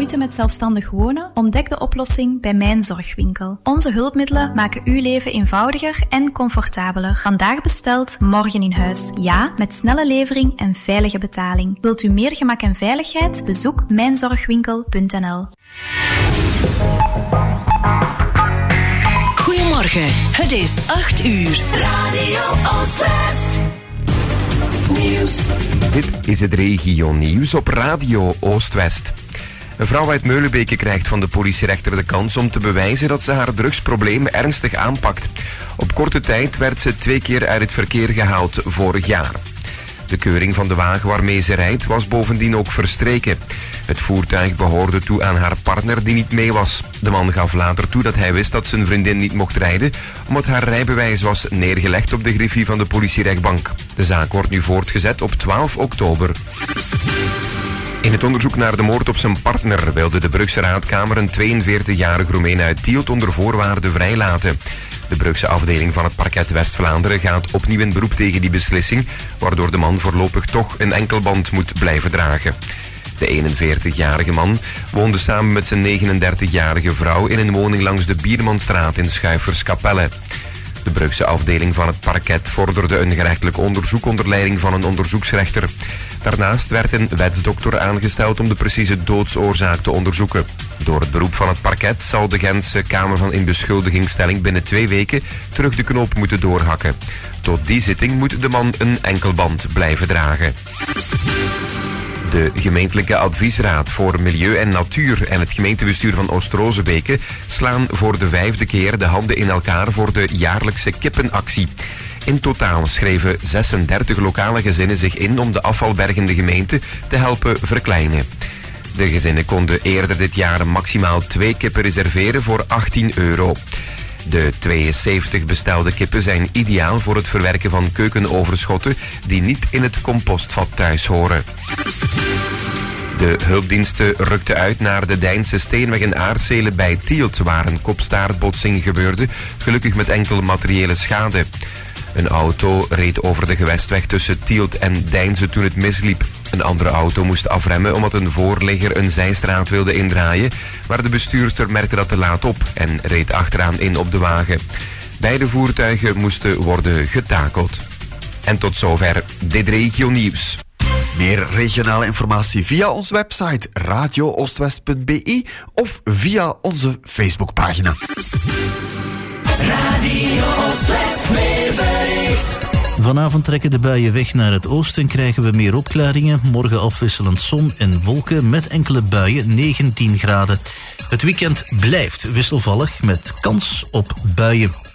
moeite met zelfstandig wonen? Ontdek de oplossing bij Mijn Zorgwinkel. Onze hulpmiddelen maken uw leven eenvoudiger en comfortabeler. Vandaag besteld, morgen in huis. Ja, met snelle levering en veilige betaling. Wilt u meer gemak en veiligheid? Bezoek mijnzorgwinkel.nl. Goedemorgen, het is 8 uur. Radio Oostwest. Nieuws. Dit is het regio nieuws op Radio Oostwest. Een vrouw uit Meulebeke krijgt van de politierechter de kans om te bewijzen dat ze haar drugsprobleem ernstig aanpakt. Op korte tijd werd ze 2 keer uit het verkeer gehaald vorig jaar. De keuring van de wagen waarmee ze rijdt was bovendien ook verstreken. Het voertuig behoorde toe aan haar partner die niet mee was. De man gaf later toe dat hij wist dat zijn vriendin niet mocht rijden, omdat haar rijbewijs was neergelegd op de griffie van de politierechtbank. De zaak wordt nu voortgezet op 12 oktober. In het onderzoek naar de moord op zijn partner wilde de Brugse Raadkamer een 42-jarige Roemeen uit Tielt onder voorwaarden vrijlaten. De Brugse afdeling van het parket West-Vlaanderen gaat opnieuw in beroep tegen die beslissing, waardoor de man voorlopig toch een enkelband moet blijven dragen. De 41-jarige man woonde samen met zijn 39-jarige vrouw in een woning langs de Biermanstraat in Schuiferskapelle. De Brugse afdeling van het parket vorderde een gerechtelijk onderzoek onder leiding van een onderzoeksrechter. Daarnaast werd een wetsdokter aangesteld om de precieze doodsoorzaak te onderzoeken. Door het beroep van het parket zal de Gentse Kamer van Inbeschuldigingstelling binnen 2 weken terug de knoop moeten doorhakken. Tot die zitting moet de man een enkelband blijven dragen. De gemeentelijke adviesraad voor Milieu en Natuur en het gemeentebestuur van Oost-Rozebeke slaan voor de 5e keer de handen in elkaar voor de jaarlijkse kippenactie. In totaal schreven 36 lokale gezinnen zich in om de afvalbergende gemeente te helpen verkleinen. De gezinnen konden eerder dit jaar maximaal 2 kippen reserveren voor €18. De 72 bestelde kippen zijn ideaal voor het verwerken van keukenoverschotten die niet in het compostvat thuis horen. De hulpdiensten rukten uit naar de Deinse Steenweg in Aarsele bij Tielt, waar een kopstaartbotsing gebeurde, gelukkig met enkel materiële schade. Een auto reed over de gewestweg tussen Tielt en Deinze toen het misliep. Een andere auto moest afremmen omdat een voorligger een zijstraat wilde indraaien, maar de bestuurster merkte dat te laat op en reed achteraan in op de wagen. Beide voertuigen moesten worden getakeld. En tot zover dit regio nieuws. Meer regionale informatie via onze website radiooostwest.be of via onze Facebookpagina. Radio Oostwest weerbericht. Vanavond trekken de buien weg naar het oosten en krijgen we meer opklaringen. Morgen afwisselend zon en wolken met enkele buien, 19 graden. Het weekend blijft wisselvallig met kans op buien.